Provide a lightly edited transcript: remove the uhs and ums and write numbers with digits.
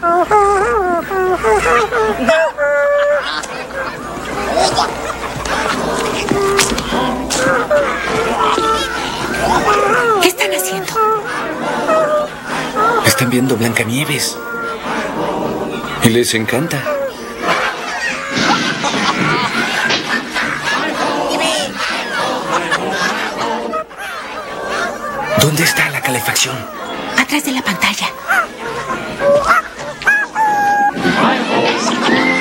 ¿Qué están haciendo? Están viendo Blancanieves. Y les encanta. ¿Dónde está la calefacción? Atrás de la pantalla.